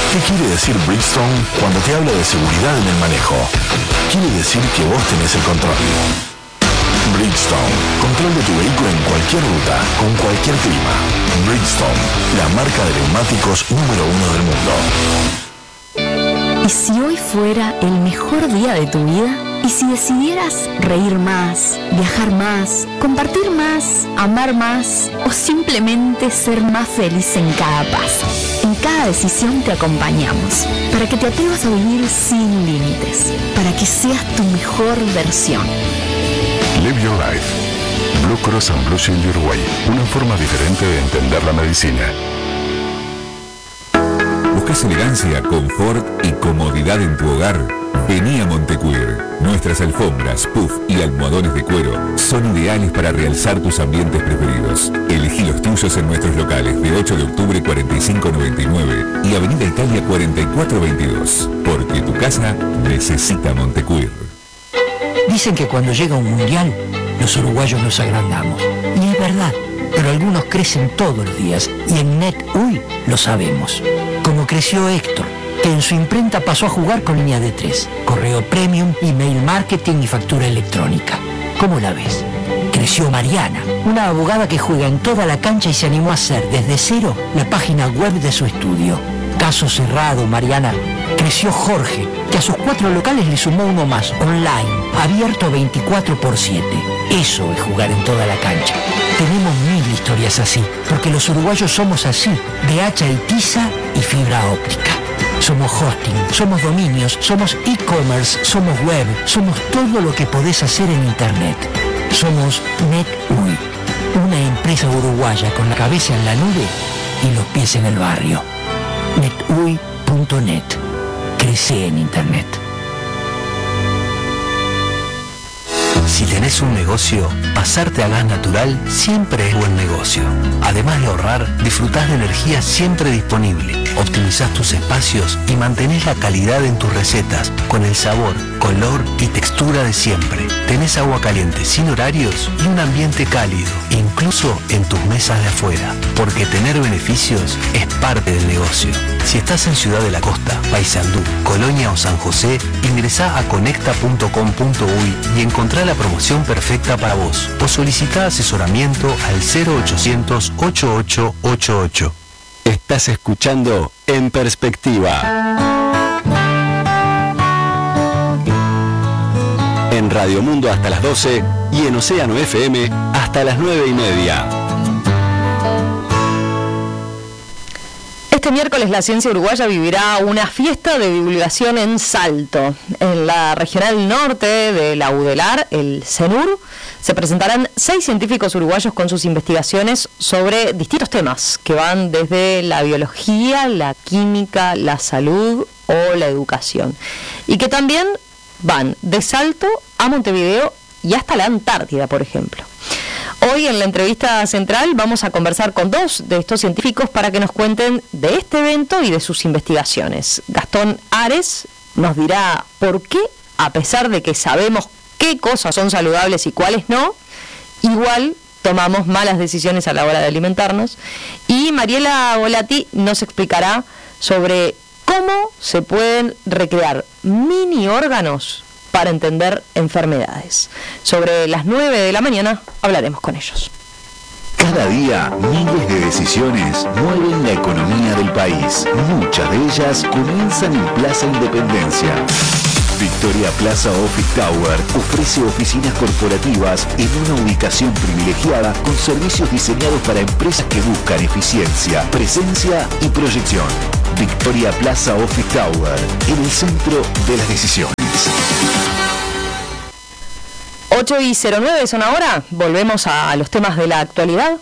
¿Qué quiere decir Bridgestone cuando te habla de seguridad en el manejo? Quiere decir que vos tenés el control. Bridgestone, control de tu vehículo en cualquier ruta, con cualquier clima. Bridgestone, la marca de neumáticos número 1 del mundo. ¿Y si hoy fuera el mejor día de tu vida? ¿Y si decidieras reír más, viajar más, compartir más, amar más o simplemente ser más feliz en cada paso? En cada decisión te acompañamos, para que te atrevas a vivir sin límites, para que seas tu mejor versión. Live Your Life. Blue Cross and Blue Shield Uruguay. Una forma diferente de entender la medicina. ¿Buscas elegancia, confort y comodidad en tu hogar? Vení a Montecuir. Nuestras alfombras, puff y almohadones de cuero son ideales para realzar tus ambientes preferidos. Elegí los tuyos en nuestros locales de 8 de octubre 4599 y Avenida Italia 4422. Porque tu casa necesita Montecuir. Dicen que cuando llega un mundial, los uruguayos nos agrandamos. Y es verdad, pero algunos crecen todos los días y en NetUI lo sabemos. Como creció Héctor, que en su imprenta pasó a jugar con línea de 3, correo premium, email marketing y factura electrónica. ¿Cómo la ves? Creció Mariana, una abogada que juega en toda la cancha y se animó a hacer desde cero la página web de su estudio. Caso cerrado, Mariana. Creció Jorge, que a sus 4 locales le sumó uno más, online, abierto 24/7. Eso es jugar en toda la cancha. Tenemos 1000 historias así, porque los uruguayos somos así, de hacha y tiza y fibra óptica. Somos hosting, somos dominios, somos e-commerce, somos web, somos todo lo que podés hacer en internet. Somos NetUI, una empresa uruguaya con la cabeza en la nube y los pies en el barrio. NetUI.net. Crece en internet. Si tenés un negocio, pasarte a gas natural siempre es buen negocio. Además de ahorrar, disfrutás de energía siempre disponible, optimizás tus espacios y mantenés la calidad en tus recetas, con el sabor, color y textura de siempre. Tenés agua caliente sin horarios y un ambiente cálido, incluso en tus mesas de afuera, porque tener beneficios es parte del negocio. Si estás en Ciudad de la Costa, Paysandú, Colonia o San José, ingresá a conecta.com.uy y encontrá la promoción perfecta para vos o solicitá asesoramiento al 0800 8888. Estás escuchando En Perspectiva. En Radio Mundo hasta las 12 y en Océano FM hasta las 9:30. Este miércoles la ciencia uruguaya vivirá una fiesta de divulgación en Salto. En la Regional Norte de la UDELAR, el CENUR, se presentarán 6 científicos uruguayos con sus investigaciones sobre distintos temas que van desde la biología, la química, la salud o la educación. Y que también van de Salto a Montevideo y hasta la Antártida, por ejemplo. Hoy en la entrevista central vamos a conversar con 2 de estos científicos para que nos cuenten de este evento y de sus investigaciones. Gastón Ares nos dirá por qué, a pesar de que sabemos qué cosas son saludables y cuáles no, igual tomamos malas decisiones a la hora de alimentarnos. Y Mariela Volati nos explicará sobre cómo se pueden recrear mini órganos para entender enfermedades. Sobre las 9 de la mañana hablaremos con ellos. Cada día, miles de decisiones mueven la economía del país. Muchas de ellas comienzan en Plaza Independencia. Victoria Plaza Office Tower ofrece oficinas corporativas en una ubicación privilegiada con servicios diseñados para empresas que buscan eficiencia, presencia y proyección. Victoria Plaza Office Tower, en el centro de las decisiones. 8:09 son ahora. Volvemos a los temas de la actualidad.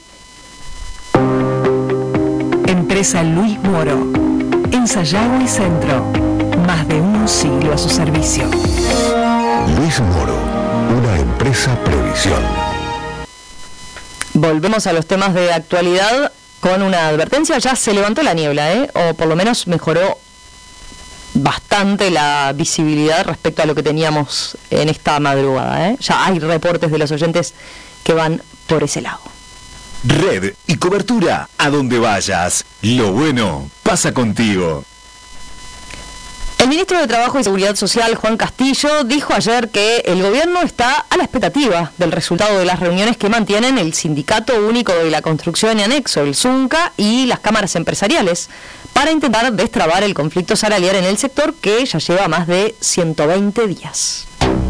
Empresa Luis Moro. En Sayago y Centro. Más de un siglo a su servicio. Luis Moro, una empresa Previsión. Volvemos a los temas de actualidad con una advertencia. Ya se levantó la niebla, o por lo menos mejoró bastante la visibilidad respecto a lo que teníamos en esta madrugada, Ya hay reportes de los oyentes que van por ese lado. Red y cobertura a donde vayas. Lo bueno pasa contigo. El ministro de Trabajo y Seguridad Social, Juan Castillo, dijo ayer que el gobierno está a la expectativa del resultado de las reuniones que mantienen el Sindicato Único de la Construcción y Anexo, el SUNCA, y las cámaras empresariales, para intentar destrabar el conflicto salarial en el sector que ya lleva más de 120 días.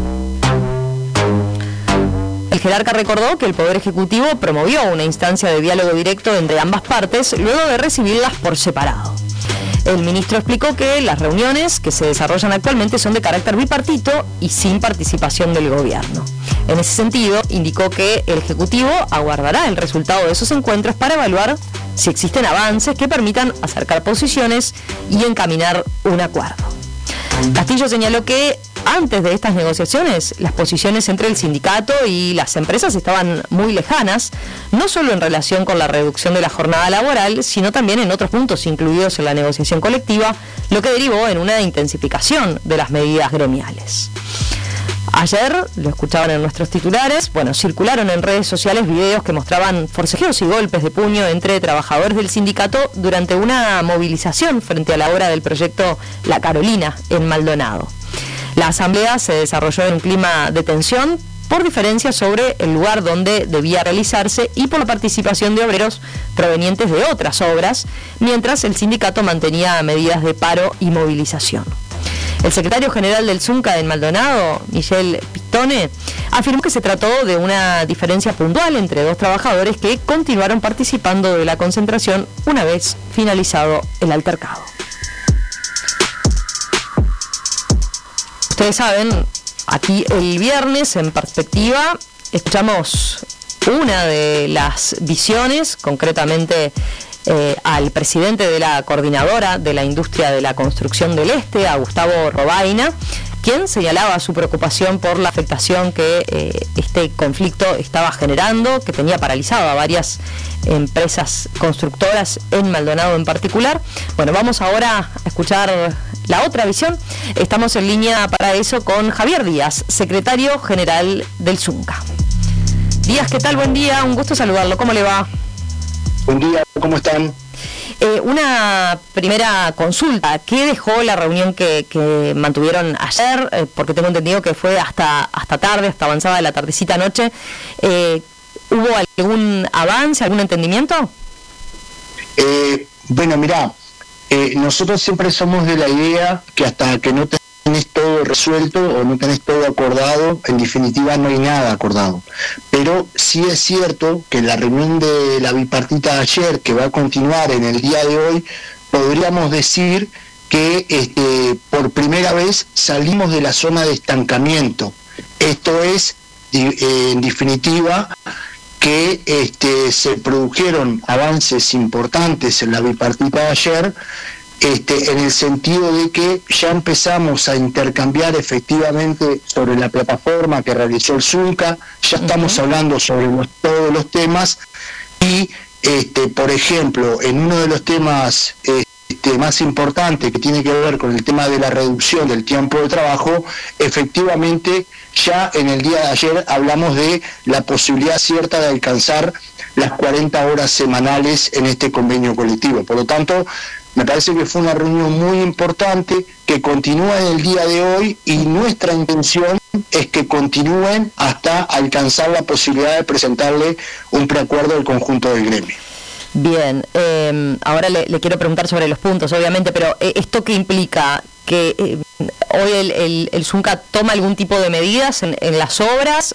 El jerarca recordó que el Poder Ejecutivo promovió una instancia de diálogo directo entre ambas partes luego de recibirlas por separado. El ministro explicó que las reuniones que se desarrollan actualmente son de carácter bipartito y sin participación del gobierno. En ese sentido, indicó que el Ejecutivo aguardará el resultado de esos encuentros para evaluar si existen avances que permitan acercar posiciones y encaminar un acuerdo. Castillo señaló que antes de estas negociaciones, las posiciones entre el sindicato y las empresas estaban muy lejanas, no solo en relación con la reducción de la jornada laboral, sino también en otros puntos incluidos en la negociación colectiva, lo que derivó en una intensificación de las medidas gremiales. Ayer, lo escuchaban en nuestros titulares, circularon en redes sociales videos que mostraban forcejeos y golpes de puño entre trabajadores del sindicato durante una movilización frente a la obra del proyecto La Carolina en Maldonado. La asamblea se desarrolló en un clima de tensión por diferencias sobre el lugar donde debía realizarse y por la participación de obreros provenientes de otras obras, mientras el sindicato mantenía medidas de paro y movilización. El secretario general del SUNCA en Maldonado, Michel Pistone, afirmó que se trató de una diferencia puntual entre dos trabajadores que continuaron participando de la concentración una vez finalizado el altercado. Ustedes saben, aquí el viernes, en Perspectiva, escuchamos una de las visiones, concretamente al presidente de la Coordinadora de la Industria de la Construcción del Este, a Gustavo Robaina, quien señalaba su preocupación por la afectación que este conflicto estaba generando, que tenía paralizado a varias empresas constructoras en Maldonado en particular. Vamos ahora a escuchar la otra visión. Estamos en línea para eso con Javier Díaz, secretario general del SUNCA. Díaz, ¿qué tal? Buen día, un gusto saludarlo. ¿Cómo le va? Buen día, ¿cómo están? Una primera consulta. ¿Qué dejó la reunión que mantuvieron ayer? Porque tengo entendido que fue hasta tarde, hasta avanzada la tardecita noche. ¿Hubo algún avance, algún entendimiento? Mirá, nosotros siempre somos de la idea que hasta que no tenés todo resuelto o no tenés todo acordado, en definitiva no hay nada acordado. Pero sí es cierto que en la reunión de la bipartita de ayer, que va a continuar en el día de hoy, podríamos decir que por primera vez salimos de la zona de estancamiento. Esto es, en definitiva, que se produjeron avances importantes en la bipartita de ayer, en el sentido de que ya empezamos a intercambiar efectivamente sobre la plataforma que realizó el SUNCA, ya estamos hablando sobre todos los temas y, por ejemplo, en uno de los temas más importantes que tiene que ver con el tema de la reducción del tiempo de trabajo, efectivamente ya en el día de ayer hablamos de la posibilidad cierta de alcanzar las 40 horas semanales en este convenio colectivo. Por lo tanto, me parece que fue una reunión muy importante que continúa en el día de hoy y nuestra intención es que continúen hasta alcanzar la posibilidad de presentarle un preacuerdo al conjunto del gremio. Bien, ahora le quiero preguntar sobre los puntos, obviamente, pero ¿esto qué implica? ¿Que hoy el SUNCA toma algún tipo de medidas en las obras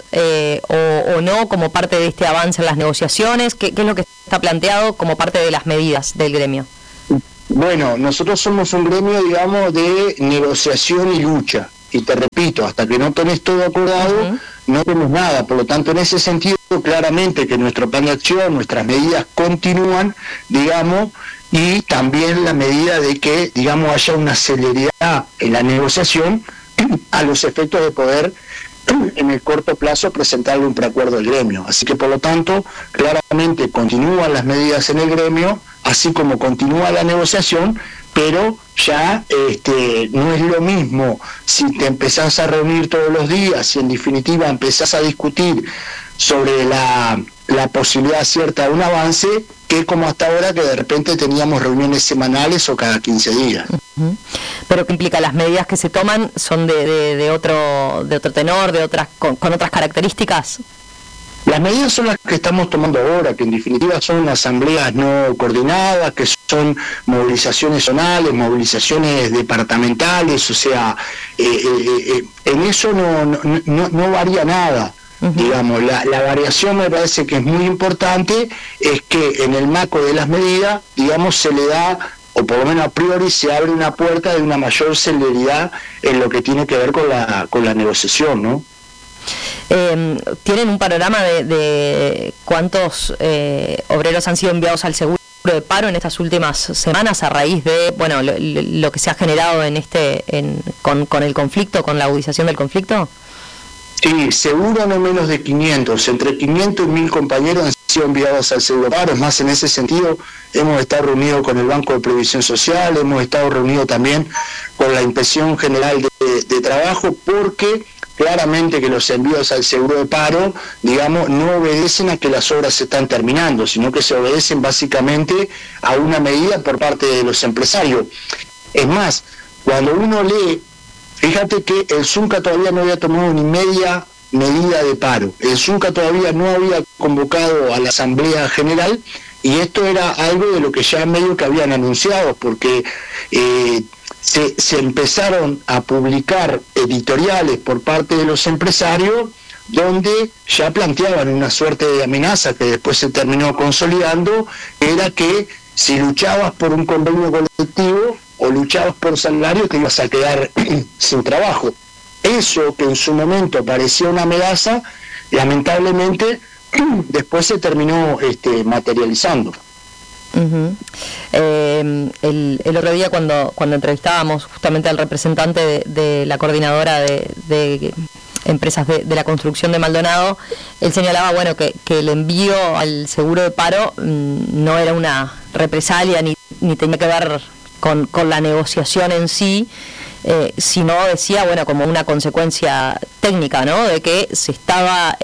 o no como parte de este avance en las negociaciones? ¿Qué es lo que está planteado como parte de las medidas del gremio? Bueno, nosotros somos un gremio, digamos, de negociación y lucha. Y te repito, hasta que no tenés todo acordado, no tenés nada. Por lo tanto, en ese sentido, claramente que nuestro plan de acción, nuestras medidas continúan, digamos, y también la medida de que, digamos, haya una celeridad en la negociación a los efectos de poder en el corto plazo presentarle un preacuerdo al gremio. Así que por lo tanto, claramente continúan las medidas en el gremio, así como continúa la negociación, pero ya no es lo mismo si te empezás a reunir todos los días y en definitiva empezás a discutir sobre la posibilidad cierta de un avance, que como hasta ahora que de repente teníamos reuniones semanales o cada 15 días. Pero ¿qué implica? Las medidas que se toman son de otro tenor, con otras características. Las medidas son las que estamos tomando ahora, que en definitiva son asambleas no coordinadas, que son movilizaciones zonales, movilizaciones departamentales, o sea, en eso no varía nada. Digamos, la variación me parece que es muy importante, es que en el marco de las medidas, digamos, se le da, o por lo menos a priori se abre una puerta de una mayor celeridad en lo que tiene que ver con la negociación, ¿no? ¿Tienen un panorama de cuántos obreros han sido enviados al seguro de paro en estas últimas semanas a raíz de lo que se ha generado con el conflicto, con la agudización del conflicto? Sí, seguro no menos de 500, entre 500 y 1000 compañeros han sido enviados al seguro de paro. Es más, en ese sentido hemos estado reunidos con el Banco de Previsión Social, hemos estado reunidos también con la Inspección General de Trabajo, porque claramente que los envíos al seguro de paro, digamos, no obedecen a que las obras se están terminando, sino que se obedecen básicamente a una medida por parte de los empresarios. Es más, cuando uno lee, fíjate que el Zunca todavía no había tomado ni media medida de paro, el Zunca todavía no había convocado a la Asamblea General, y esto era algo de lo que ya medio que habían anunciado, porque se empezaron a publicar editoriales por parte de los empresarios donde ya planteaban una suerte de amenaza que después se terminó consolidando, era que si luchabas por un convenio colectivo o luchabas por salario te ibas a quedar sin trabajo. Eso que en su momento parecía una amenaza, lamentablemente después se terminó materializando. El otro día cuando entrevistábamos justamente al representante de la coordinadora de empresas de la construcción de Maldonado, él señalaba que el envío al seguro de paro no era una represalia ni tenía que ver con la negociación en sí, sino decía como una consecuencia técnica, ¿no? De que se estaba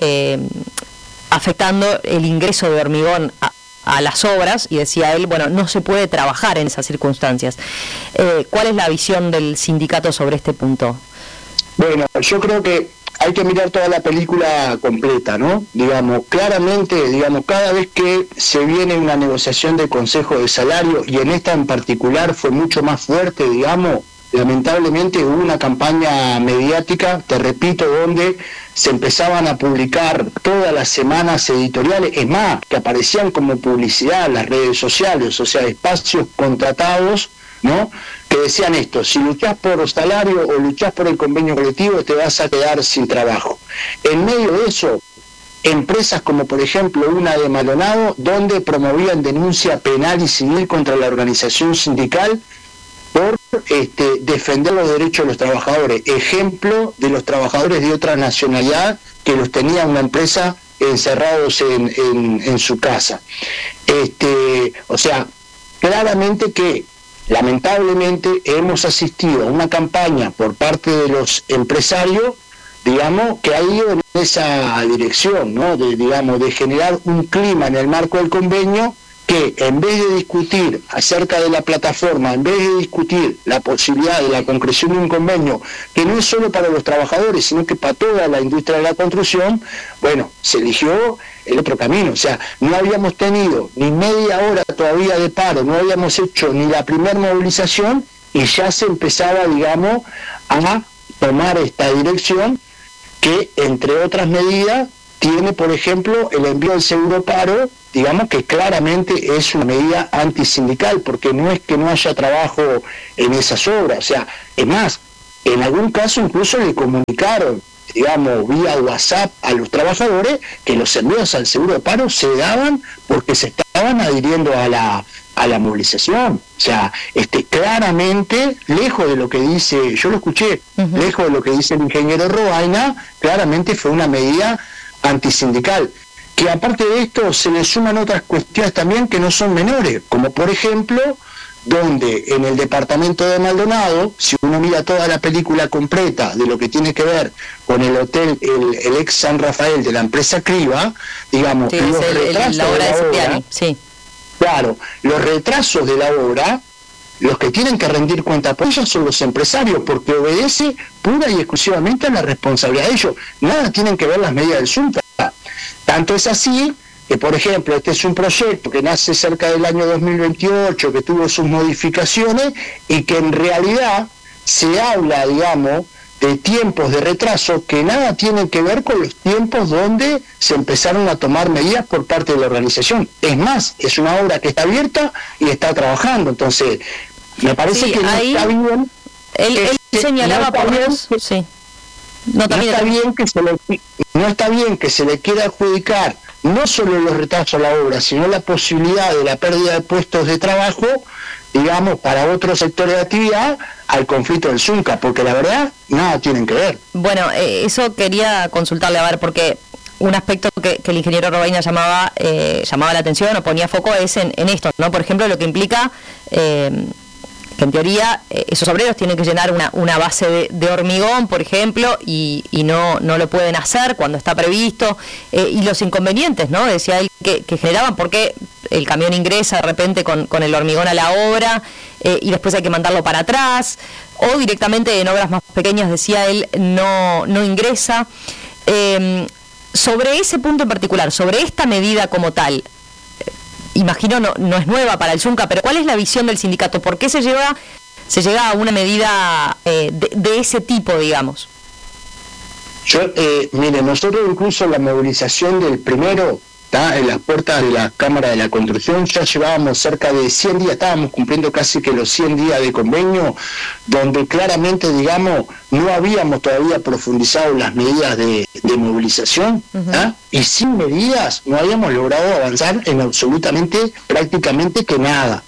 afectando el ingreso de hormigón a las obras, y decía él, no se puede trabajar en esas circunstancias. ¿Cuál es la visión del sindicato sobre este punto? Bueno, yo creo que hay que mirar toda la película completa, ¿no? Digamos, claramente, cada vez que se viene una negociación de consejo de salario, y en esta en particular fue mucho más fuerte, lamentablemente hubo una campaña mediática, te repito, donde se empezaban a publicar todas las semanas editoriales, es más, que aparecían como publicidad en las redes sociales, o sea, espacios contratados, ¿no?, que decían esto: si luchás por salario o luchás por el convenio colectivo te vas a quedar sin trabajo. En medio de eso, empresas como por ejemplo una de Maldonado, donde promovían denuncia penal y civil contra la organización sindical por defender los derechos de los trabajadores, ejemplo de los trabajadores de otra nacionalidad que los tenía una empresa encerrados en su casa. O sea, claramente que lamentablemente hemos asistido a una campaña por parte de los empresarios, que ha ido en esa dirección, ¿no? De generar un clima en el marco del convenio que, en vez de discutir acerca de la plataforma, en vez de discutir la posibilidad de la concreción de un convenio que no es solo para los trabajadores, sino que para toda la industria de la construcción, se eligió el otro camino. O sea, no habíamos tenido ni media hora todavía de paro, no habíamos hecho ni la primera movilización, y ya se empezaba, a tomar esta dirección que, entre otras medidas, tiene, por ejemplo, el envío del seguro paro, que claramente es una medida antisindical, porque no es que no haya trabajo en esas obras. O sea, es más, en algún caso incluso le comunicaron, vía WhatsApp a los trabajadores, que los envíos al seguro de paro se daban porque se estaban adhiriendo a la movilización. O sea, claramente, lejos de lo que dice, yo lo escuché, lejos de lo que dice el ingeniero Robaina, claramente fue una medida antisindical, que aparte de esto se le suman otras cuestiones también que no son menores, como por ejemplo, donde en el departamento de Maldonado, si uno mira toda la película completa de lo que tiene que ver con el hotel, el ex San Rafael de la empresa Criba, los retrasos la obra de Cipriani, sí. Claro, los retrasos de la obra los que tienen que rendir cuenta por ellos son los empresarios, porque obedece pura y exclusivamente a la responsabilidad de ellos. Nada tienen que ver las medidas del Zunca. Tanto es así que, por ejemplo, este es un proyecto que nace cerca del año 2028, que tuvo sus modificaciones y que en realidad se habla, digamos, de tiempos de retraso que nada tienen que ver con los tiempos donde se empezaron a tomar medidas por parte de la organización. Es más, es una obra que está abierta y está trabajando. Entonces, me parece que no está bien. Él señalaba por eso. Sí. No está bien que se le quiera adjudicar no solo los retrasos a la obra, sino la posibilidad de la pérdida de puestos de trabajo, digamos, para otros sectores de actividad, al conflicto del Zunca, porque la verdad, nada tienen que ver. Bueno, eso quería consultarle, a ver, porque un aspecto que el ingeniero Robaina llamaba la atención o ponía foco es en esto, ¿no? Por ejemplo, lo que implica que en teoría esos obreros tienen que llenar una base de hormigón, por ejemplo, y no lo pueden hacer cuando está previsto, y los inconvenientes, ¿no? Decía él que generaban, porque el camión ingresa de repente con el hormigón a la obra, y después hay que mandarlo para atrás, o directamente en obras más pequeñas, decía él, no ingresa. Sobre ese punto en particular, sobre esta medida como tal, imagino no es nueva para el Zunca, pero ¿cuál es la visión del sindicato? ¿Por qué se llega a una medida de ese tipo, digamos? Mire, nosotros incluso la movilización del primero, en las puertas de la Cámara de la Construcción, ya llevábamos cerca de 100 días, estábamos cumpliendo casi que los 100 días de convenio, donde claramente, digamos, no habíamos todavía profundizado las medidas de movilización, y sin medidas no habíamos logrado avanzar en absolutamente, prácticamente que nada.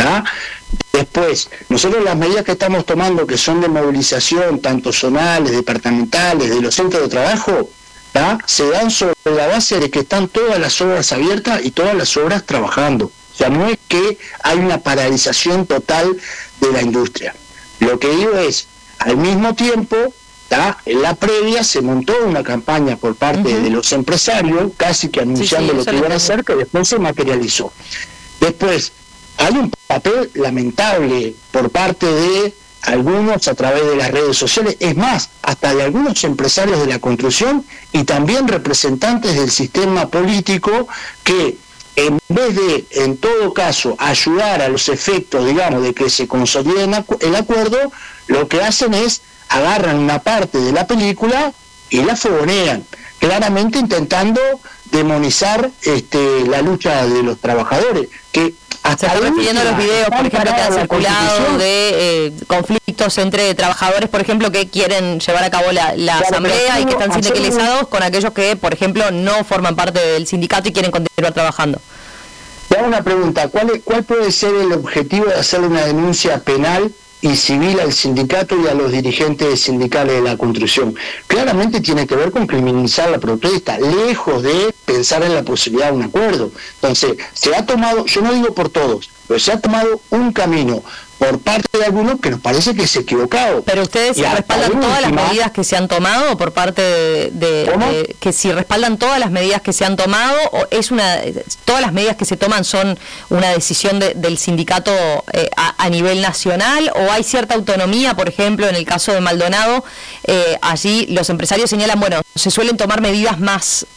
Después, nosotros las medidas que estamos tomando, que son de movilización, tanto zonales, departamentales, de los centros de trabajo, se dan sobre la base de que están todas las obras abiertas y todas las obras trabajando. O sea, no es que hay una paralización total de la industria. Lo que digo es, al mismo tiempo, en la previa se montó una campaña por parte de los empresarios, casi que anunciando lo que iban a hacer, que después se materializó. Después, hay un papel lamentable por parte de algunos a través de las redes sociales, es más, hasta de algunos empresarios de la construcción y también representantes del sistema político que, en vez de, en todo caso, ayudar a los efectos, digamos, de que se consolide el acuerdo, lo que hacen es agarran una parte de la película y la fogonean, claramente intentando demonizar la lucha de los trabajadores, que se están refiriendo a los videos, por ejemplo, que han circulado de conflictos entre trabajadores, por ejemplo, que quieren llevar a cabo la asamblea y que están sindicalizados con aquellos que, por ejemplo, no forman parte del sindicato y quieren continuar trabajando. Te hago una pregunta, ¿cuál puede ser el objetivo de hacer una denuncia penal y civil al sindicato y a los dirigentes sindicales de la construcción? Claramente tiene que ver con criminalizar la protesta, lejos de pensar en la posibilidad de un acuerdo. Entonces, se ha tomado, yo no digo por todos, pero se ha tomado un camino por parte de algunos que nos parece que es equivocado. Pero ustedes respaldan todas las medidas que se han tomado por parte de que si respaldan todas las medidas que se han tomado, o es todas las medidas que se toman son una decisión del sindicato a nivel nacional, o hay cierta autonomía, por ejemplo, en el caso de Maldonado, allí los empresarios señalan, bueno, se suelen tomar medidas más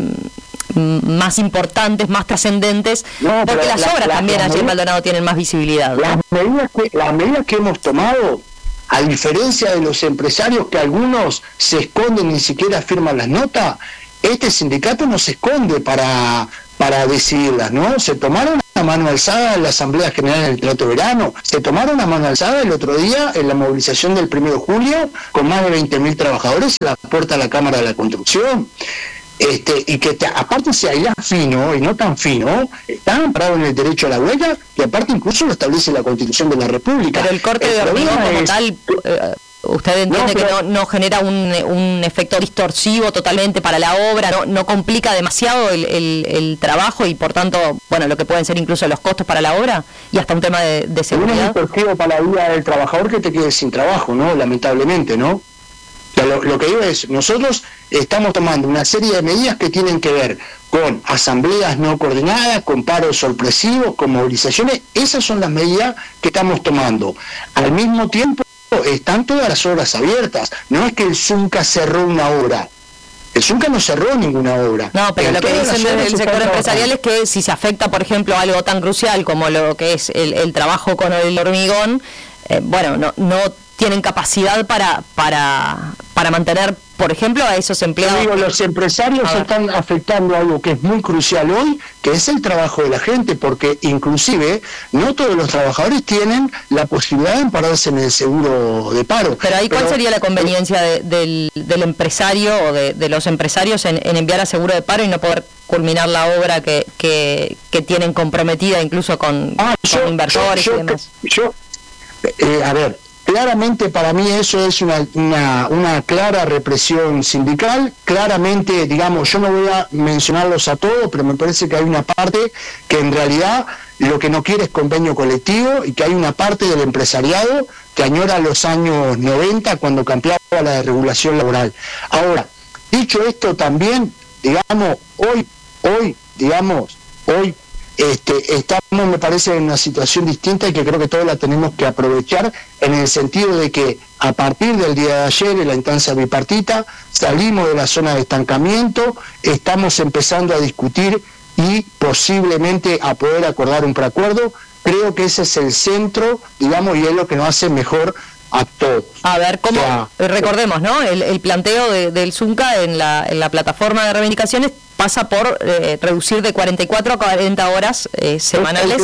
importantes, más trascendentes, porque las obras también allí en Maldonado tienen más visibilidad. Las medidas que hemos tomado, a diferencia de los empresarios que algunos se esconden, ni siquiera firman las notas, este sindicato no se esconde para decidirlas, ¿no? Se tomaron a mano alzada en la Asamblea General en el Trato de Verano, se tomaron a mano alzada el otro día en la movilización del 1 de julio con más de 20.000 trabajadores en la puerta de la Cámara de la Construcción. Y que aparte se aísla fino y no tan fino, está amparado en el derecho a la huelga, que aparte incluso lo establece la Constitución de la República. Pero el corte de hormigón como tal, usted entiende que no genera un efecto distorsivo totalmente para la obra, no complica demasiado el trabajo y por tanto, bueno, lo que pueden ser incluso los costos para la obra y hasta un tema de seguridad. Es distorsivo para la vida del trabajador que te quede sin trabajo, ¿no? Lamentablemente, ¿no? Lo que digo es, nosotros estamos tomando una serie de medidas que tienen que ver con asambleas no coordinadas, con paros sorpresivos, con movilizaciones. Esas son las medidas que estamos tomando. Al mismo tiempo, están todas las obras abiertas. No es que el Zunca cerró una obra. El Zunca no cerró ninguna obra. No, pero lo que dicen desde el sector empresarial es que si se afecta, por ejemplo, algo tan crucial como lo que es el trabajo con el hormigón, no tienen capacidad para mantener, por ejemplo, a esos empleados. Yo digo, los empresarios están afectando algo que es muy crucial hoy, que es el trabajo de la gente, porque inclusive no todos los trabajadores tienen la posibilidad de ampararse en el seguro de paro. Pero ahí, ¿cuál sería la conveniencia del empresario o de los empresarios en enviar a seguro de paro y no poder culminar la obra que tienen comprometida incluso con inversores y demás? A ver, claramente para mí eso es una clara represión sindical. Claramente, digamos, yo no voy a mencionarlos a todos, pero me parece que hay una parte que en realidad lo que no quiere es convenio colectivo, y que hay una parte del empresariado que añora los años 90 cuando cambiaba la desregulación laboral. Ahora, dicho esto también, digamos, hoy estamos, me parece, en una situación distinta y que creo que todos la tenemos que aprovechar, en el sentido de que a partir del día de ayer, en la instancia bipartita, salimos de la zona de estancamiento, estamos empezando a discutir y posiblemente a poder acordar un preacuerdo. Creo que ese es el centro, digamos, y es lo que nos hace mejor a todos. A ver, ¿cómo? Recordemos, ¿no? El planteo del Zunca en la plataforma de reivindicaciones pasa por reducir de 44 a 40 horas semanales.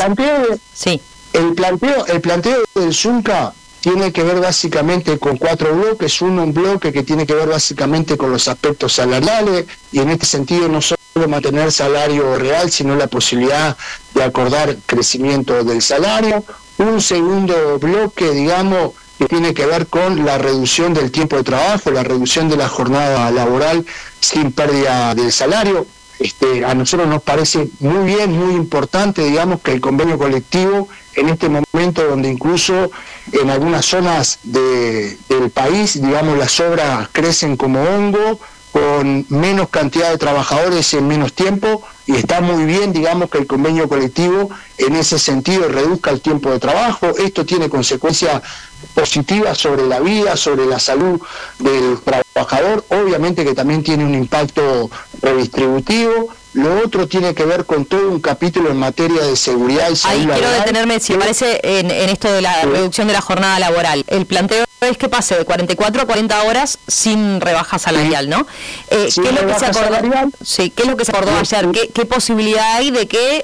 El planteo del Zunca tiene que ver básicamente con 4 bloques. Un bloque que tiene que ver básicamente con los aspectos salariales, y en este sentido no solo mantener salario real, sino la posibilidad de acordar crecimiento del salario. Un segundo bloque, digamos, que tiene que ver con la reducción del tiempo de trabajo, la reducción de la jornada laboral sin pérdida del salario. A nosotros nos parece muy bien, muy importante, digamos, que el convenio colectivo, en este momento donde incluso en algunas zonas del país, digamos, las obras crecen como hongo, con menos cantidad de trabajadores en menos tiempo, y está muy bien, digamos, que el convenio colectivo en ese sentido reduzca el tiempo de trabajo. Esto tiene consecuencias positivas sobre la vida, sobre la salud del trabajador, obviamente que también tiene un impacto redistributivo. Lo otro tiene que ver con todo un capítulo en materia de seguridad y salud laboral. Ahí quiero detenerme, si me parece, en esto de la reducción de la jornada laboral. El planteo es que pase de 44 a 40 horas sin rebaja salarial, ¿no? ¿Qué es lo que se acordó? Sí, ¿qué es lo que se acordó ayer? ¿Qué posibilidad hay de que,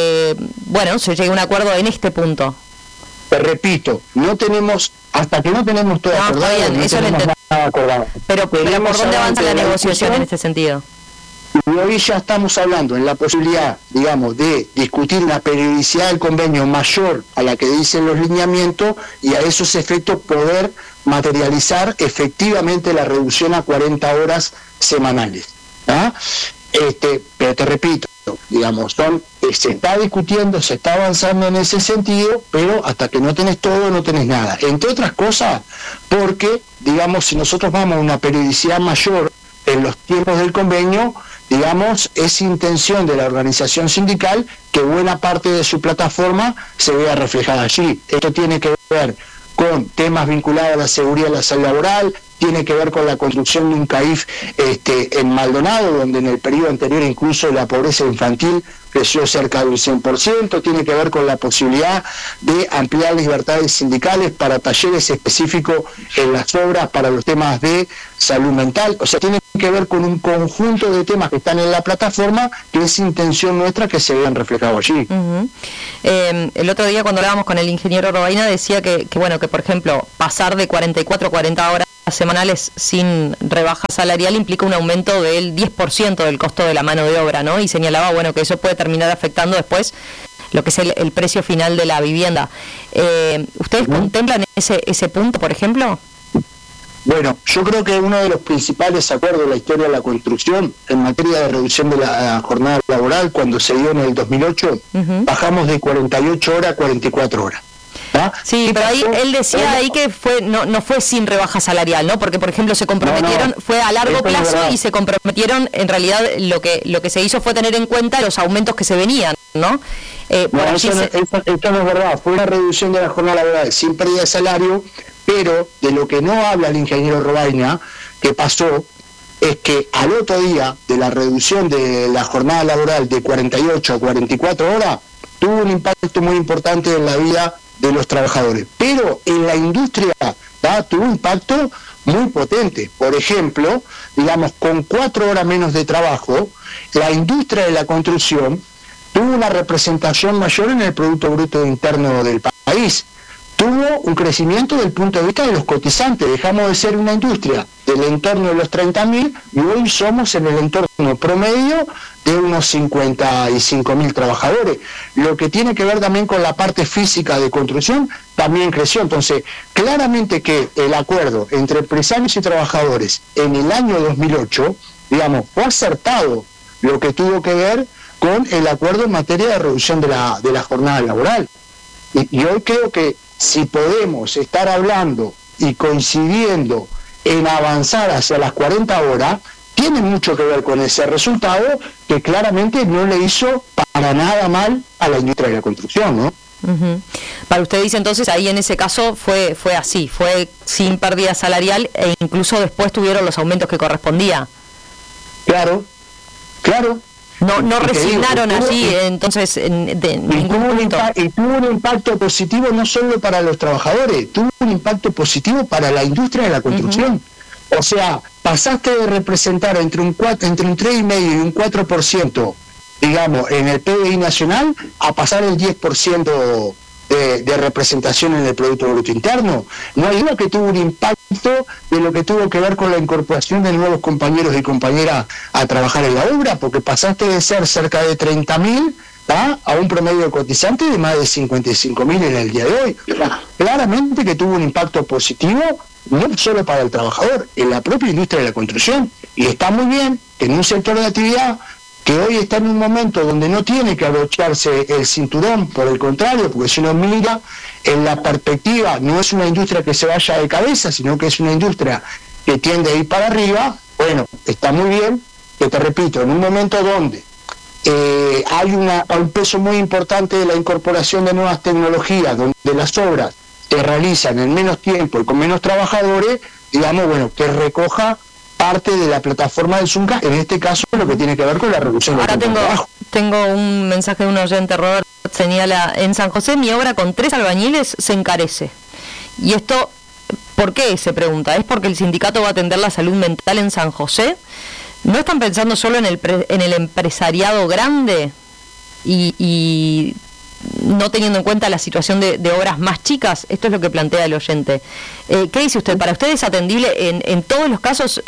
se llegue a un acuerdo en este punto? Te repito, no tenemos, hasta que no tenemos todo acordado, no tenemos nada acordado. Pero ¿por dónde avanza la negociación en este sentido? Y hoy ya estamos hablando en la posibilidad, digamos, de discutir la periodicidad del convenio mayor a la que dicen los lineamientos, y a esos efectos poder materializar efectivamente la reducción a 40 horas semanales. Pero te repito, digamos, se está discutiendo, se está avanzando en ese sentido, pero hasta que no tenés todo, no tenés nada. Entre otras cosas, porque, digamos, si nosotros vamos a una periodicidad mayor en los tiempos del convenio, digamos, es intención de la organización sindical que buena parte de su plataforma se vea reflejada allí. Esto tiene que ver con temas vinculados a la seguridad y la salud laboral, tiene que ver con la construcción de un CAIF en Maldonado, donde en el periodo anterior incluso la pobreza infantil creció cerca del 100%, tiene que ver con la posibilidad de ampliar libertades sindicales para talleres específicos en las obras para los temas de salud mental. O sea, tiene que ver con un conjunto de temas que están en la plataforma, que es intención nuestra que se vean reflejados allí. El otro día, cuando hablábamos con el ingeniero Robaina, decía que por ejemplo, pasar de 44 a 40 horas semanales sin rebaja salarial implica un aumento del 10% del costo de la mano de obra, ¿no? Y señalaba, que eso puede terminar afectando después lo que es el precio final de la vivienda. ¿Ustedes contemplan ese punto, por ejemplo? Bueno, yo creo que uno de los principales acuerdos de la historia de la construcción en materia de reducción de la jornada laboral, cuando se dio en el 2008, bajamos de 48 horas a 44 horas. ¿va? Sí, pero ahí él decía ahí que no fue sin rebaja salarial, ¿no? Porque, por ejemplo, se comprometieron, fue a largo plazo y se comprometieron, en realidad lo que se hizo fue tener en cuenta los aumentos que se venían, ¿no? Esto no es verdad, fue una reducción de la jornada laboral sin pérdida de salario, pero de lo que no habla el ingeniero Robaina, que pasó, es que al otro día de la reducción de la jornada laboral de 48 a 44 horas, tuvo un impacto muy importante en la vida de los trabajadores. Pero en la industria tuvo un impacto muy potente. Por ejemplo, digamos, con 4 horas menos de trabajo, la industria de la construcción tuvo una representación mayor en el Producto Bruto Interno del país. Tuvo un crecimiento desde el punto de vista de los cotizantes. Dejamos de ser una industria del entorno de los 30.000 y hoy somos en el entorno promedio de unos 55.000 trabajadores. Lo que tiene que ver también con la parte física de construcción también creció. Entonces, claramente que el acuerdo entre empresarios y trabajadores en el año 2008, digamos, fue acertado lo que tuvo que ver con el acuerdo en materia de reducción de la jornada laboral. Y hoy creo que si podemos estar hablando y coincidiendo en avanzar hacia las 40 horas, tiene mucho que ver con ese resultado que claramente no le hizo para nada mal a la industria de la construcción, ¿no? Uh-huh. Para usted dice entonces, ahí en ese caso fue así, fue sin pérdida salarial e incluso después tuvieron los aumentos que correspondía. Claro. No resignaron allí, entonces, de ningún punto. Y tuvo un impacto positivo no solo para los trabajadores, tuvo un impacto positivo para la industria de la construcción. Uh-huh. O sea, pasaste de representar entre un 3,5% y un 4%, digamos, en el PBI nacional, a pasar el 10% de representación en el Producto Bruto Interno. No hay duda que tuvo un impacto de lo que tuvo que ver con la incorporación de nuevos compañeros y compañeras a trabajar en la obra, porque pasaste de ser cerca de 30.000 a un promedio de cotizantes de más de 55.000 en el día de hoy. Claramente que tuvo un impacto positivo, no solo para el trabajador, en la propia industria de la construcción. Y está muy bien que en un sector de actividad que hoy está en un momento donde no tiene que abrocharse el cinturón, por el contrario, porque si uno mira en la perspectiva, no es una industria que se vaya de cabeza, sino que es una industria que tiende a ir para arriba. Bueno, está muy bien, que te repito, en un momento donde hay un peso muy importante de la incorporación de nuevas tecnologías, donde las obras se realizan en menos tiempo y con menos trabajadores, digamos, bueno, que recoja parte de la plataforma del Zunca, en este caso lo que tiene que ver con la reducción del trabajo. Tengo un mensaje de un oyente, Robert, señala: en San José mi obra con 3 albañiles se encarece. Y esto, ¿por qué? Se pregunta. ¿Es porque el sindicato va a atender la salud mental en San José? ¿No están pensando solo en el empresariado grande y no teniendo en cuenta la situación de obras más chicas? Esto es lo que plantea el oyente. ¿Qué dice usted? ¿Para usted es atendible en todos los casos?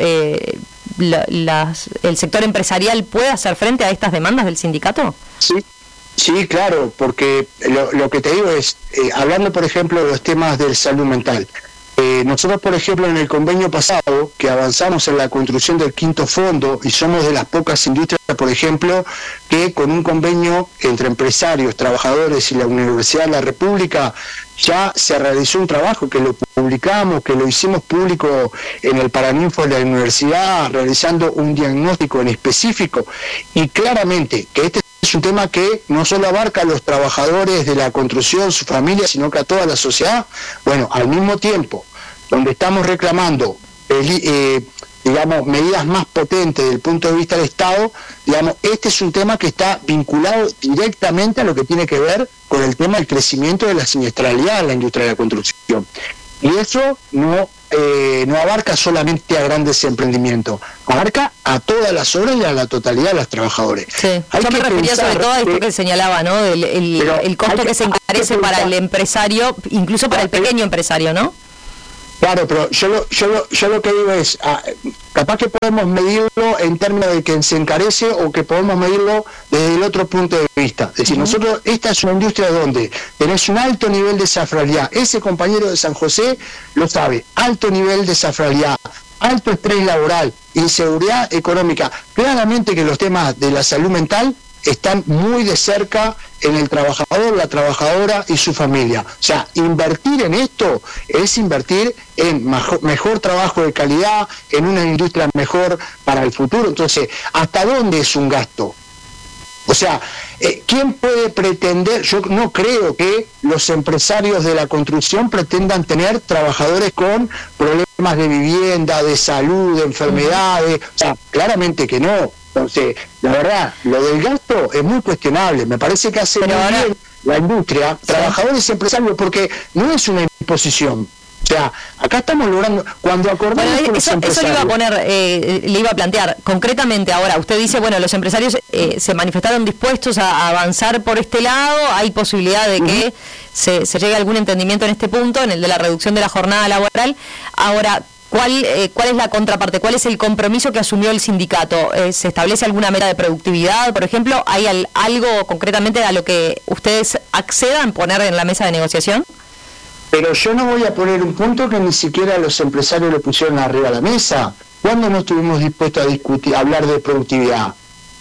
¿El sector empresarial puede hacer frente a estas demandas del sindicato? Sí, claro, porque lo que te digo es, hablando por ejemplo de los temas de salud mental, nosotros por ejemplo en el convenio pasado, que avanzamos en la construcción del 5º fondo, y somos de las pocas industrias por ejemplo que con un convenio entre empresarios, trabajadores y la Universidad de la República ya se realizó un trabajo que lo publicamos, que lo hicimos público en el Paraninfo de la universidad, realizando un diagnóstico en específico, y claramente que este es un tema que no solo abarca a los trabajadores de la construcción, su familia, sino que a toda la sociedad. Bueno, al mismo tiempo, donde estamos reclamando digamos, medidas más potentes desde el punto de vista del Estado, digamos, este es un tema que está vinculado directamente a lo que tiene que ver con el tema del crecimiento de la siniestralidad en la industria de la construcción. Y eso no abarca solamente a grandes emprendimientos, abarca a todas las obras y a la totalidad de los trabajadores. Sí. Yo me refería sobre todo a esto que señalaba, ¿no? El costo que se encarece para el empresario, incluso para el pequeño empresario, ¿no? Claro, pero yo lo que digo es, capaz que podemos medirlo en términos de que se encarece o que podemos medirlo desde el otro punto de vista. Es decir, nosotros, esta es una industria donde tenés un alto nivel de zafralidad. Ese compañero de San José lo sabe, alto nivel de zafralidad, alto estrés laboral, inseguridad económica. Claramente que los temas de la salud mental están muy de cerca en el trabajador, la trabajadora y su familia. O sea, invertir en esto es invertir en mejor trabajo de calidad, en una industria mejor para el futuro. Entonces, ¿hasta dónde es un gasto? O sea, ¿quién puede pretender? Yo no creo que los empresarios de la construcción pretendan tener trabajadores con problemas de vivienda, de salud, de enfermedades. O sea, claramente que no. Entonces, la verdad, lo del gasto es muy cuestionable. Me parece que hace muy bien la industria, trabajadores y empresarios, porque no es una imposición. O sea, acá estamos logrando, cuando acordamos con los empresarios... Eso le iba a plantear, concretamente ahora, usted dice, bueno, los empresarios se manifestaron dispuestos a avanzar por este lado, hay posibilidad de que se llegue a algún entendimiento en este punto, en el de la reducción de la jornada laboral. Ahora, ¿cuál es la contraparte? ¿Cuál es el compromiso que asumió el sindicato? ¿Se establece alguna meta de productividad, por ejemplo? ¿Hay algo concretamente a lo que ustedes accedan poner en la mesa de negociación? Pero yo no voy a poner un punto que ni siquiera los empresarios lo pusieron arriba de la mesa. ¿Cuándo no estuvimos dispuestos a discutir, a hablar de productividad?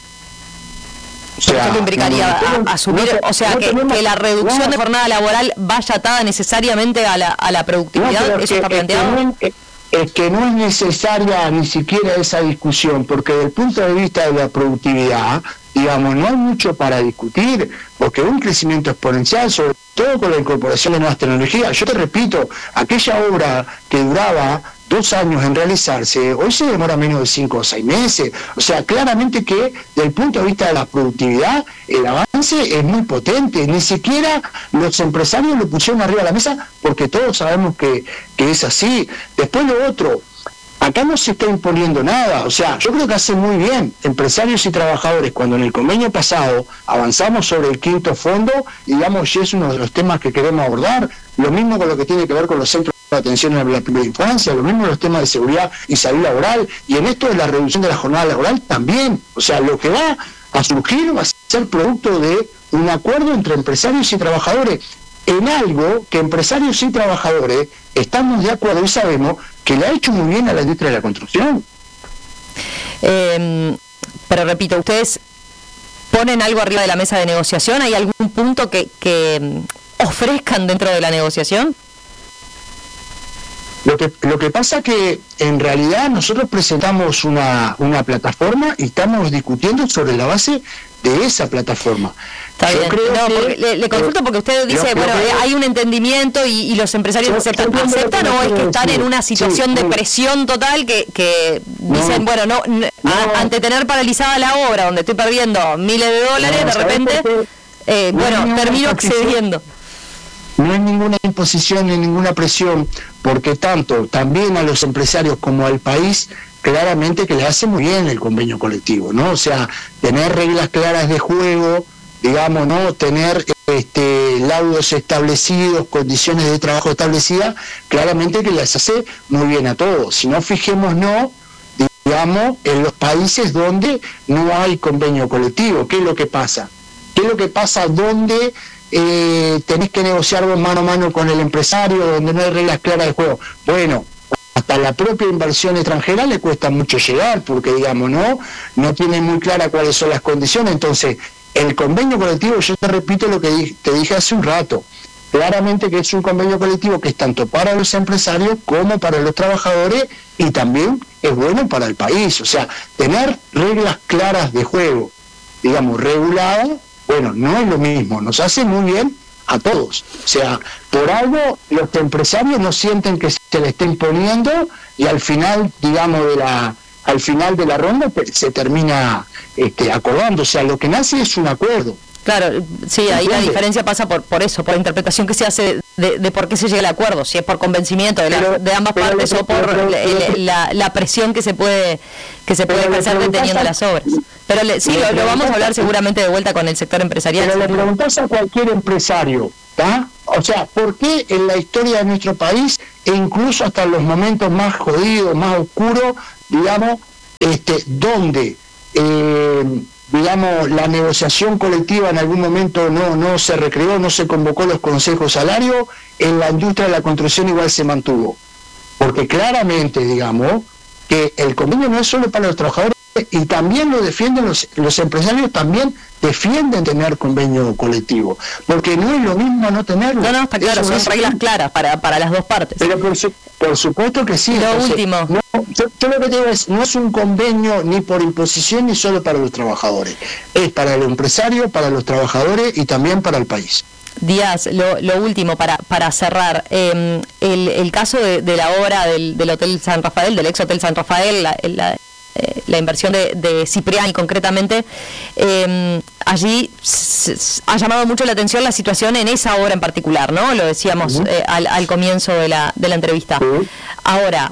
O sea, ¿eso implicaría asumir, que la reducción de jornada laboral vaya atada necesariamente a la productividad? ¿Eso está planteado? Es que no es necesaria ni siquiera esa discusión, porque desde el punto de vista de la productividad, digamos, no hay mucho para discutir, porque un crecimiento exponencial, sobre todo con la incorporación de nuevas tecnologías. Yo te repito, aquella obra que duraba 2 años en realizarse, hoy se demora menos de 5 o 6 meses. O sea, claramente que desde el punto de vista de la productividad, el avance es muy potente. Ni siquiera los empresarios lo pusieron arriba de la mesa, porque todos sabemos que es así. Después lo otro, acá no se está imponiendo nada. O sea, yo creo que hacen muy bien empresarios y trabajadores cuando en el convenio pasado avanzamos sobre el 5º fondo, digamos, y es uno de los temas que queremos abordar. Lo mismo con lo que tiene que ver con los centros de atención a la primera infancia, lo mismo los temas de seguridad y salud laboral, y en esto de la reducción de la jornada laboral también. O sea, lo que va a surgir va a ser producto de un acuerdo entre empresarios y trabajadores en algo que empresarios y trabajadores estamos de acuerdo y sabemos que le ha hecho muy bien a la industria de la construcción. Pero repito, ¿ustedes ponen algo arriba de la mesa de negociación? ¿Hay algún punto que ofrezcan dentro de la negociación? Lo que pasa que en realidad nosotros presentamos una plataforma y estamos discutiendo sobre la base de esa plataforma. Está bien. Porque le consulto porque usted dice, hay un entendimiento y los empresarios aceptan, o es que están en una situación de presión total que dicen, ante tener paralizada la obra, donde estoy perdiendo miles de dólares, de repente, termino accediendo. No hay ninguna imposición ni ninguna presión, porque también a los empresarios como al país, claramente que le hace muy bien el convenio colectivo, ¿no? O sea, tener reglas claras de juego, digamos, ¿no? Tener laudos establecidos, condiciones de trabajo establecidas, claramente que les hace muy bien a todos. Si no, fijémonos, digamos, en los países donde no hay convenio colectivo. ¿Qué es lo que pasa? ¿Qué es lo que pasa donde tenés que negociar mano a mano con el empresario, donde no hay reglas claras de juego? Bueno, hasta la propia inversión extranjera le cuesta mucho llegar, porque, digamos, no tiene muy clara cuáles son las condiciones. Entonces, el convenio colectivo, yo te repito lo que te dije hace un rato, claramente que es un convenio colectivo que es tanto para los empresarios como para los trabajadores, y también es bueno para el país. O sea, tener reglas claras de juego, digamos, reguladas, no es lo mismo, nos hace muy bien a todos. O sea, por algo los empresarios no sienten que se le esté imponiendo, y al final, digamos, al final de la ronda se termina acordando. O sea, lo que nace es un acuerdo. Claro, sí, ahí la diferencia pasa por eso, por la interpretación que se hace de por qué se llega al acuerdo, si es por convencimiento de ambas partes o por la presión que se puede ejercer deteniendo las obras. Pero lo vamos a hablar seguramente de vuelta con el sector empresarial. Pero le preguntás a cualquier empresario, ¿está? O sea, ¿por qué en la historia de nuestro país, e incluso hasta en los momentos más jodidos, más oscuros, digamos, donde digamos, la negociación colectiva en algún momento no se recreó, no se convocó los consejos salarios, en la industria de la construcción igual se mantuvo? Porque claramente, digamos, que el convenio no es solo para los trabajadores y también lo defienden los empresarios, también defienden tener convenio colectivo, porque no es lo mismo no tenerlo. No, está claro, son reglas claras para las dos partes. Pero por supuesto que sí. Lo Entonces, último. No, yo lo que digo es, no es un convenio ni por imposición ni solo para los trabajadores, es para el empresario, para los trabajadores y también para el país. Díaz, lo último para cerrar, el caso de la obra del Hotel San Rafael, del ex Hotel San Rafael, la inversión de Cipriani concretamente, allí ha llamado mucho la atención la situación en esa obra en particular, ¿no? Lo decíamos al comienzo de la entrevista. Ahora,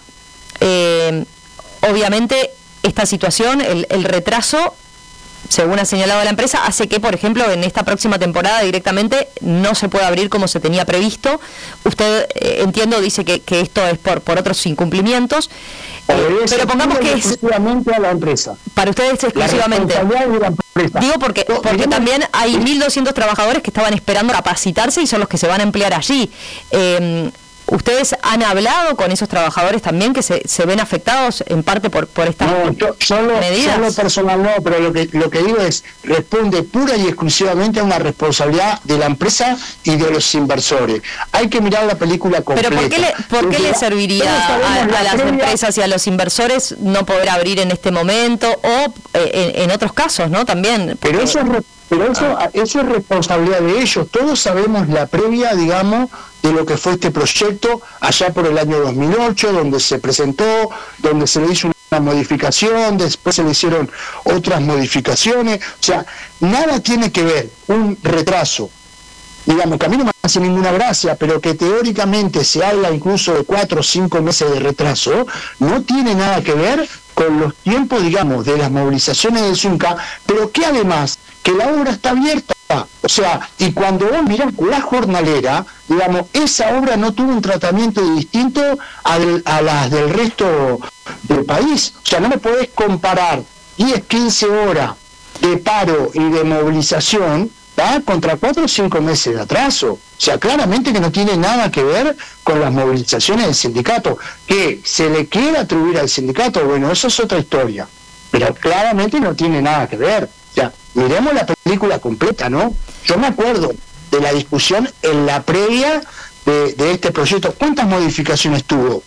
obviamente esta situación, el retraso, según ha señalado la empresa, hace que, por ejemplo, en esta próxima temporada directamente no se pueda abrir como se tenía previsto. Usted, entiendo, dice que esto es por otros incumplimientos, pero pongamos que es exclusivamente a la empresa. Para ustedes exclusivamente. Digo porque también hay 1.200 trabajadores que estaban esperando capacitarse y son los que se van a emplear allí. ¿Ustedes han hablado con esos trabajadores también que se ven afectados en parte por estas medidas? Solo personal no, pero lo que digo es, responde pura y exclusivamente a una responsabilidad de la empresa y de los inversores. Hay que mirar la película completa. ¿Pero por qué le serviría a las empresas y a los inversores no poder abrir en este momento o en otros casos, ¿no? También. Pero eso es responsabilidad de ellos. Todos sabemos la previa, digamos, de lo que fue este proyecto allá por el año 2008, donde se presentó, donde se le hizo una modificación, después se le hicieron otras modificaciones. O sea, nada tiene que ver un retraso, digamos, que a mí no me hace ninguna gracia, pero que teóricamente se habla incluso de 4 o 5 meses de retraso, no tiene nada que ver con los tiempos, digamos, de las movilizaciones del Zunca, pero que además que la obra está abierta, o sea, y cuando vos mirás la jornalera, digamos, esa obra no tuvo un tratamiento distinto a las del resto del país. O sea, no me podés comparar 10, 15 horas de paro y de movilización, ¿tá?, contra 4 o 5 meses de atraso. O sea, claramente que no tiene nada que ver con las movilizaciones del sindicato. Que se le quiera atribuir al sindicato, bueno, eso es otra historia, pero claramente no tiene nada que ver. O sea, miremos la película completa, ¿no? Yo me acuerdo de la discusión en la previa de este proyecto. ¿Cuántas modificaciones tuvo?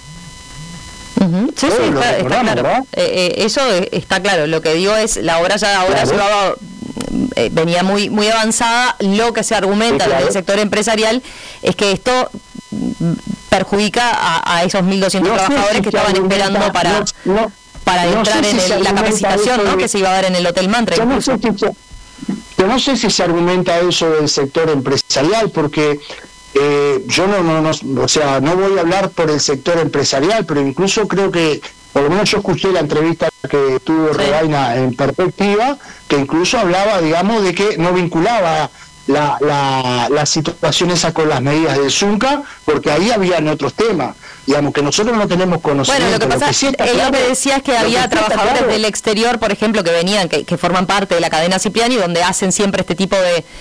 Sí, está claro. Eso está claro. Lo que digo es, la obra ya llevaba, venía muy avanzada. Lo que se argumenta desde el sector empresarial es que esto perjudica a esos 1.200 trabajadores que estaban esperando para entrar en la capacitación, ¿no?, que se iba a dar en el Hotel Mantra. Yo no sé si se argumenta eso del sector empresarial, porque yo no voy a hablar por el sector empresarial, pero incluso creo que, por lo menos yo escuché la entrevista que tuvo Robaina en Perspectiva, que incluso hablaba, digamos, de que no vinculaba la situación esa con las medidas del Zunca, porque ahí habían otros temas, digamos, que nosotros no tenemos conocimiento. Bueno, lo que pasa, lo que decía es que había trabajadores del exterior, por ejemplo, que venían, que forman parte de la cadena Cipriani, donde hacen siempre este tipo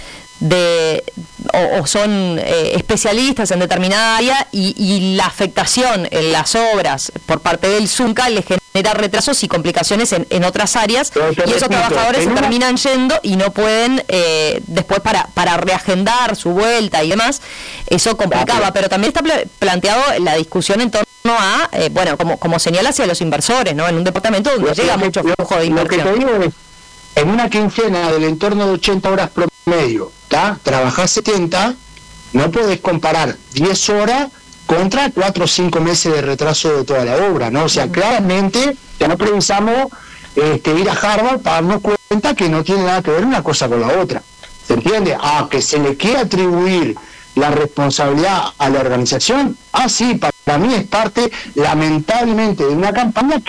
o son especialistas en determinada área, y la afectación en las obras por parte del Zunca les genera retrasos y complicaciones en otras áreas, y esos trabajadores se terminan yendo y no pueden después para reagendar su vuelta y demás. Eso complicaba, pero también está planteado la discusión en torno a, como señala, hacia los inversores, ¿no?, en un departamento donde llega mucho flujo de inversión. Lo que te digo es, en una quincena del entorno de 80 horas promedio, trabajás 70, no podés comparar 10 horas contra 4 o 5 meses de retraso de toda la obra, ¿no? O sea, claramente ya no precisamos ir a Harvard para darnos cuenta que no tiene nada que ver una cosa con la otra. ¿Se entiende? Que se le quiera atribuir la responsabilidad a la organización, sí, para mí es parte, lamentablemente, de una campaña